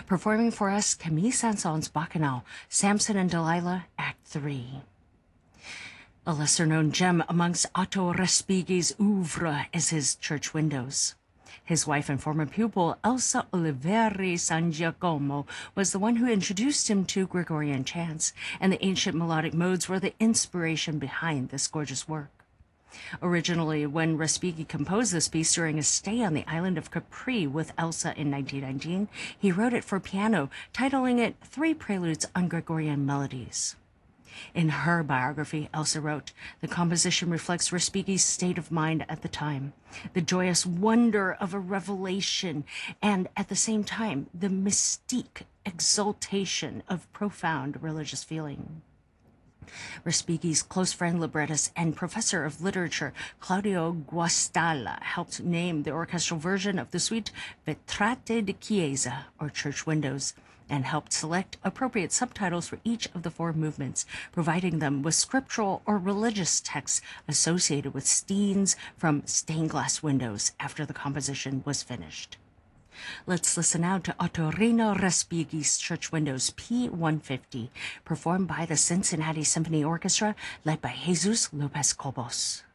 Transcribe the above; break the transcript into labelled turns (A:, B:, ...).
A: Performing for us Camille Saint-Saëns' Bacchanal, Samson and Delilah, Act 3. A lesser-known gem amongst Otto Respighi's oeuvre is his church windows. His wife and former pupil, Elsa Oliveri Sangiacomo, was the one who introduced him to Gregorian chants, and the ancient melodic modes were the inspiration behind this gorgeous work. Originally, when Respighi composed this piece during a stay on the island of Capri with Elsa in 1919, he wrote it for piano, titling it Three Preludes on Gregorian Melodies. In her biography, Elsa wrote, "The composition reflects Respighi's state of mind at the time, the joyous wonder of a revelation, and at the same time, the mystique exaltation of profound religious feeling." Respighi's close friend, librettist, and professor of literature Claudio Guastalla helped name the orchestral version of the suite Vetrate di Chiesa, or Church Windows, and helped select appropriate subtitles for each of the four movements, providing them with scriptural or religious texts associated with scenes from stained glass windows after the composition was finished. Let's listen now to Ottorino Respighi's Church Windows P-150, performed by the Cincinnati Symphony Orchestra, led by Jesus Lopez Cobos.